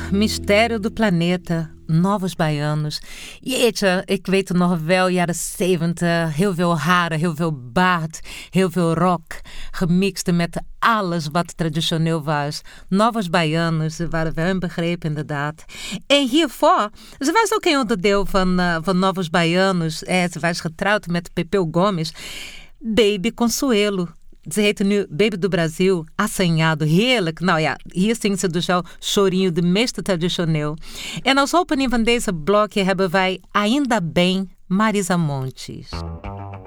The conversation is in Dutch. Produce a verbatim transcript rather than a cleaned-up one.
Mistério do Planeta, Novos Baianos. Jeetje, ik weet het nog wel, jaren zeventig. Heel veel haren, heel veel baard, heel veel rock. Gemixt met alles wat traditioneel was. Novos Baianos, ze waren wel een begrip inderdaad. En hiervoor, ze was ook een onderdeel van, uh, van Novos Baianos. Eh, ze was getrouwd met Pepeu Gomes. Baby Consuelo. Ze heette nu Baby do Brasil, Assanhado. Heerlijk. Nou ja, hier zingt ze dus wel chorinho, de meest traditioneel. En als opening van deze blokje hebben wij Ainda Bem, Marisa Montes.